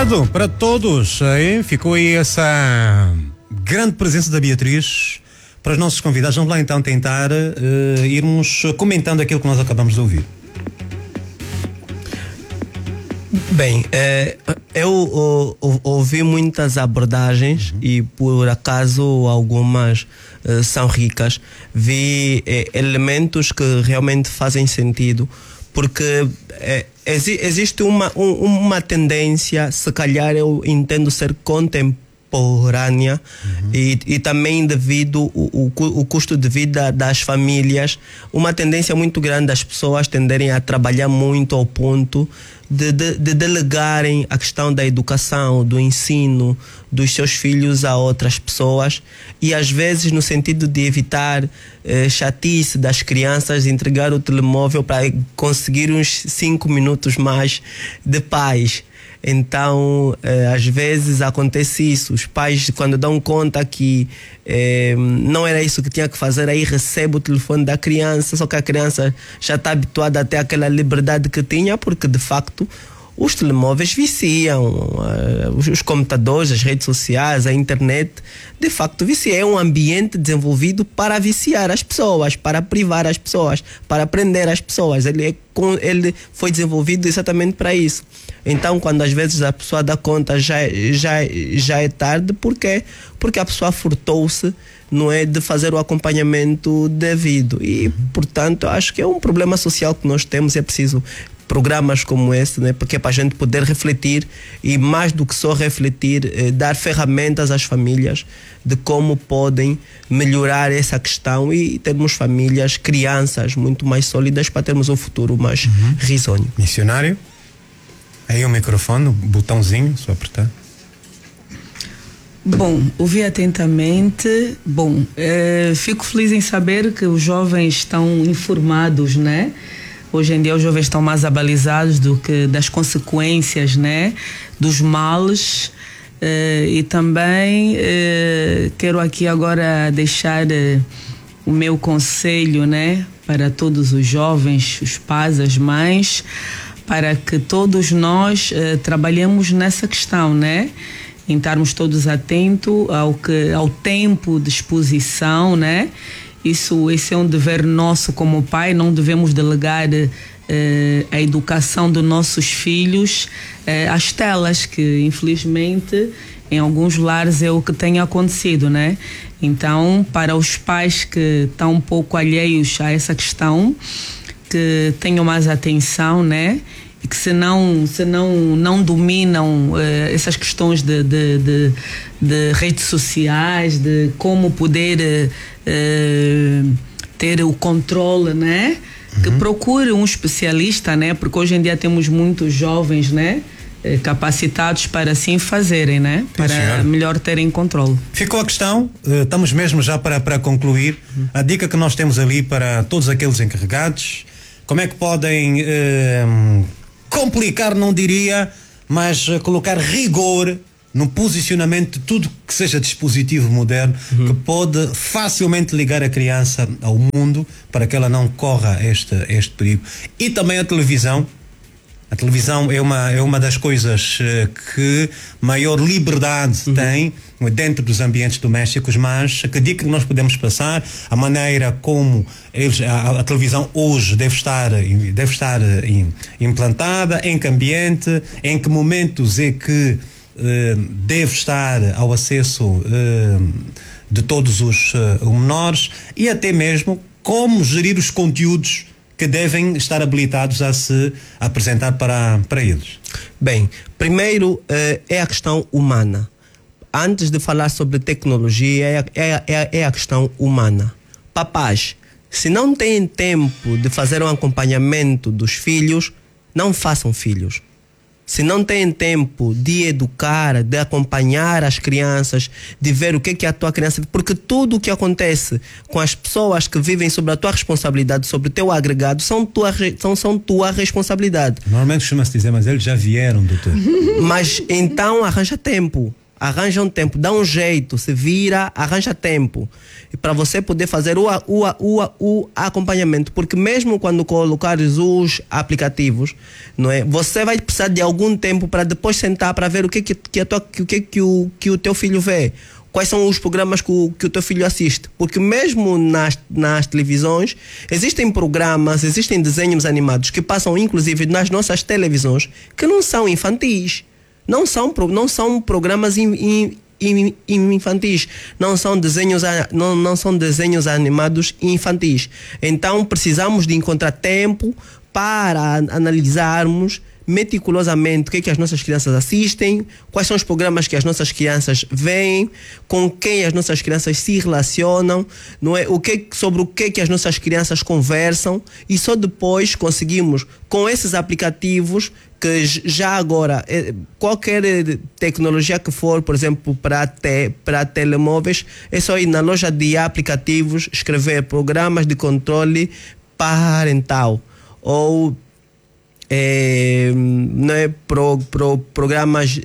Obrigado para todos. Ficou aí essa grande presença da Beatriz para os nossos convidados. Vamos lá então tentar irmos comentando aquilo que nós acabamos de ouvir. Bem, eu ouvi muitas abordagens e por acaso algumas são ricas. Vi elementos que realmente fazem sentido, porque existe uma tendência, se calhar eu entendo ser contemporânea, e também devido o custo de vida das famílias, uma tendência muito grande das pessoas tenderem a trabalhar muito ao ponto de delegarem a questão da educação, do ensino dos seus filhos a outras pessoas, e às vezes no sentido de evitar chatice das crianças, entregar o telemóvel para conseguir uns 5 minutos mais de paz. Então, às vezes acontece isso. Os pais, quando dão conta que não era isso que tinha que fazer, aí recebe o telefone da criança, só que a criança já está habituada a ter aquela liberdade que tinha, porque de facto os telemóveis viciam, os computadores, as redes sociais, a internet, de facto viciam. É um ambiente desenvolvido para viciar as pessoas, para privar as pessoas, para prender as pessoas. Ele foi desenvolvido exatamente para isso. Então, quando às vezes a pessoa dá conta, já é tarde, porque a pessoa furtou-se, não é, de fazer o acompanhamento devido. E, portanto, acho que é um problema social que nós temos, e é preciso programas como esse, né, porque é para a gente poder refletir, e mais do que só refletir, dar ferramentas às famílias de como podem melhorar essa questão e termos famílias, crianças muito mais sólidas, para termos um futuro mais risonho. Missionário? Aí o microfone, o botãozinho, só apertar. Bom, ouvi atentamente. Bom, fico feliz em saber que os jovens estão informados, né? Hoje em dia os jovens estão mais abalizados das consequências, né? Dos males. E também quero aqui agora deixar o meu conselho, né? Para todos os jovens, os pais, as mães, para que todos nós trabalhemos nessa questão, né? Em estarmos todos atentos ao tempo de exposição, né? Esse é um dever nosso como pai. Não devemos delegar a educação dos nossos filhos às telas, que infelizmente em alguns lares é o que tem acontecido, né? Então, para os pais que estão um pouco alheios a essa questão, que tenham mais atenção, né? E que se não dominam essas questões de redes sociais, de como poder ter o controle, né? Que procure um especialista, né? Porque hoje em dia temos muitos jovens, né? Capacitados para assim fazerem, né? Para melhor terem controle. Ficou a questão, estamos mesmo já para concluir. A dica que nós temos ali para todos aqueles encarregados: como é que podem complicar, não diria, mas colocar rigor no posicionamento de tudo que seja dispositivo moderno, que pode facilmente ligar a criança ao mundo, para que ela não corra este perigo. E também a televisão. A televisão é uma das coisas que maior liberdade tem dentro dos ambientes domésticos, mas que dica que nós podemos passar, a maneira como a televisão hoje deve estar implantada, em que ambiente, em que momentos é que deve estar ao acesso de todos os menores, e até mesmo como gerir os conteúdos que devem estar habilitados a se apresentar para eles. Bem, primeiro é a questão humana. Antes de falar sobre tecnologia, é a questão humana. Papás, se não têm tempo de fazer um acompanhamento dos filhos, não façam filhos. Se não têm tempo de educar, de acompanhar as crianças, de ver o que é a tua criança, porque tudo o que acontece com as pessoas que vivem sobre a tua responsabilidade, sobre o teu agregado, são tua responsabilidade. Normalmente costuma-se dizer, mas eles já vieram, doutor. Mas então arranja tempo. arranja um tempo, dá um jeito, se vira, arranja tempo para você poder fazer o acompanhamento, porque mesmo quando colocares os aplicativos, não é, você vai precisar de algum tempo para depois sentar para ver o que o teu filho vê, quais são os programas que o teu filho assiste, porque mesmo nas televisões existem programas, existem desenhos animados que passam inclusive nas nossas televisões que não são infantis. Não são programas infantis, não são desenhos animados infantis. Então precisamos de encontrar tempo para analisarmos meticulosamente o que as nossas crianças assistem, quais são os programas que as nossas crianças veem, com quem as nossas crianças se relacionam, não é? Sobre o que as nossas crianças conversam, e só depois conseguimos, com esses aplicativos, que já agora, qualquer tecnologia que for, por exemplo, para telemóveis, é só ir na loja de aplicativos, escrever programas de controle parental, ou né, programas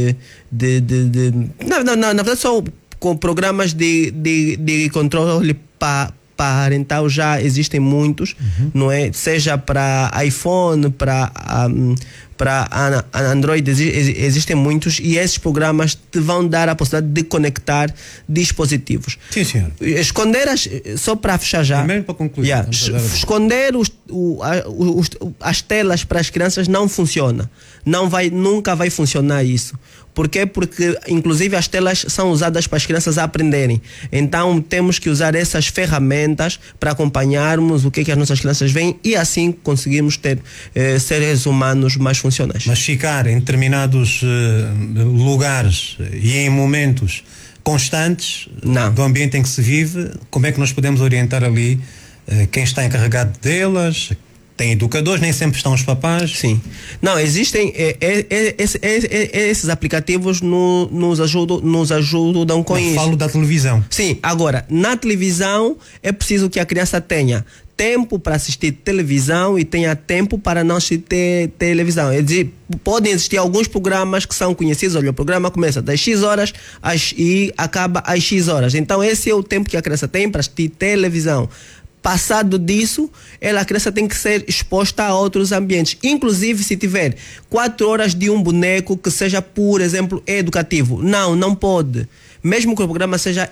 na verdade só com programas de controle parental já existem muitos, não é? Seja para iPhone, para Android, existem muitos, e esses programas te vão dar a possibilidade de conectar dispositivos. Sim, senhor. Esconder só para fechar já. Primeiro para concluir. Esconder as telas para as crianças não funciona. Nunca vai funcionar isso. Por quê? Porque inclusive as telas são usadas para as crianças aprenderem. Então temos que usar essas ferramentas para acompanharmos o que as nossas crianças veem, e assim conseguirmos ter seres humanos mais funcionais. Mas ficar em determinados lugares e em momentos constantes do ambiente em que se vive, como é que nós podemos orientar ali quem está encarregado delas? Tem educadores, nem sempre estão os papás. Sim. Não, existem esses aplicativos nos ajudam com isso. Falo da televisão. Sim, agora, na televisão é preciso que a criança tenha tempo para assistir televisão e tenha tempo para não assistir televisão. Podem existir alguns programas que são conhecidos. Olha, o programa começa das X horas e acaba às X horas. Então esse é o tempo que a criança tem para assistir televisão. Passado disso, a criança tem que ser exposta a outros ambientes. Inclusive, se tiver 4 horas de um boneco que seja, por exemplo, educativo. Não pode. Mesmo que o programa seja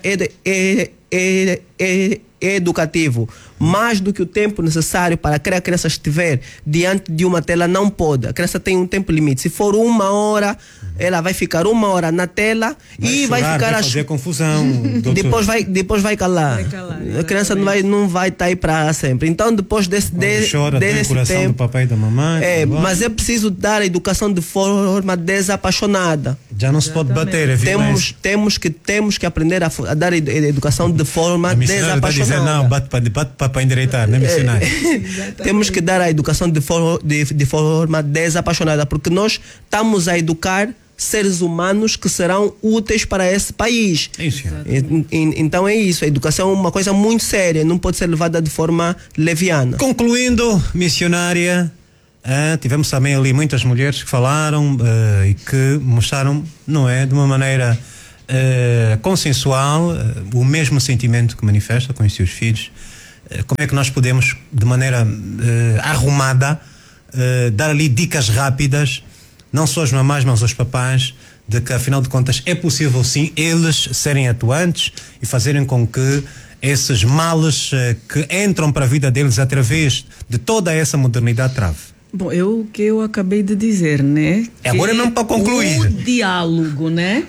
educativo, mais do que o tempo necessário para que a criança estiver diante de uma tela, não pode. A criança tem um tempo limite. Se for 1 hora, ela vai ficar 1 hora na tela e vai ficar vai fazer confusão. Depois vai calar. A criança não vai estar aí para sempre. Então, depois desse coração tempo, do papai e da mamãe. mas é preciso dar a educação de forma desapaixonada. Já não se pode bater, é violência. Temos que aprender a dar a educação de forma desapaixonada. Está dizendo, não, bate para endireitar, não é missionário. Temos que dar a educação de forma desapaixonada, porque nós estamos a educar seres humanos que serão úteis para esse país. Isso. Então é isso, a educação é uma coisa muito séria, não pode ser levada de forma leviana. Concluindo, missionária, tivemos também ali muitas mulheres que falaram e que mostraram, não é, de uma maneira consensual, o mesmo sentimento que manifesta com os seus filhos. Como é que nós podemos, de maneira arrumada, dar ali dicas rápidas, não só aos mamás, mas aos papás, de que afinal de contas é possível sim eles serem atuantes e fazerem com que esses males que entram para a vida deles através de toda essa modernidade trave? Bom, o que eu acabei de dizer, né? Agora não para concluir. O diálogo, né?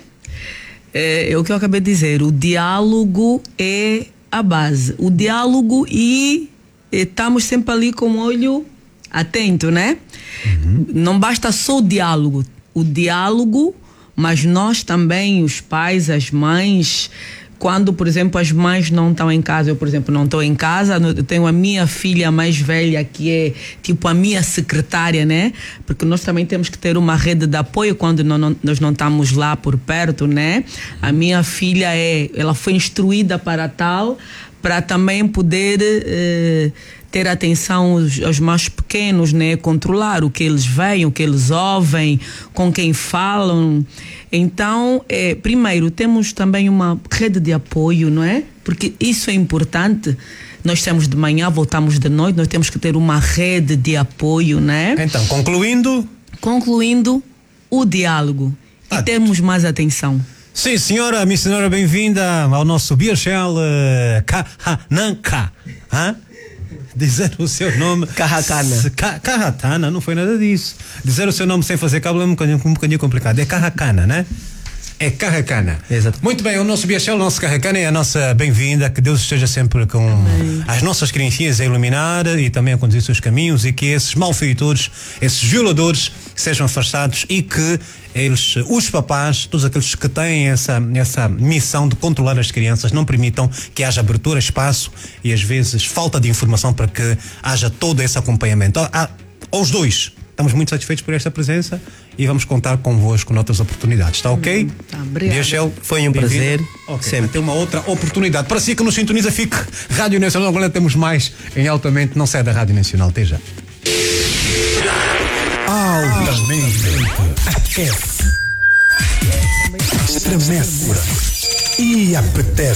É o que eu acabei de dizer. O diálogo é a base. O diálogo e estamos sempre ali com o olho atento, né? Não basta só o diálogo, mas nós também, os pais, as mães, quando, por exemplo, as mães não estão em casa, eu, por exemplo, não estou em casa, eu tenho a minha filha mais velha, que é tipo a minha secretária, né? Porque nós também temos que ter uma rede de apoio quando nós não estamos lá por perto, né? A minha filha ela foi instruída para tal, para também poder ter atenção aos mais pequenos, né? Controlar o que eles veem, o que eles ouvem, com quem falam. Então, primeiro, temos também uma rede de apoio, não é? Porque isso é importante. Nós temos de manhã, voltamos de noite, nós temos que ter uma rede de apoio, né? Então, Concluindo o diálogo e termos mais atenção. Sim, senhora, minha senhora, bem-vinda ao nosso Biachel Kahananka. Dizer o seu nome. Kahatana, não foi nada disso. Dizer o seu nome sem fazer cabo é um bocadinho complicado. É Kahakana, né? É Kahakana. Exato. Muito bem, o nosso Biachel, o nosso Kahakana é a nossa bem-vinda. Que Deus esteja sempre com as nossas criancinhas a iluminar e também a conduzir seus caminhos, e que esses malfeitores, esses violadores sejam afastados, e que eles, os papás, todos aqueles que têm essa missão de controlar as crianças, não permitam que haja abertura, espaço e às vezes falta de informação para que haja todo esse acompanhamento. Aos dois, estamos muito satisfeitos por esta presença e vamos contar convosco noutras oportunidades, está ok? Tá, obrigado. Foi um prazer. Okay. Sempre. Tem uma outra oportunidade. Para si que nos sintoniza, fique Rádio Nacional. Agora temos mais em Altamente. Não sai da Rádio Nacional. Até já. Altamente aquece, estremece e apetece.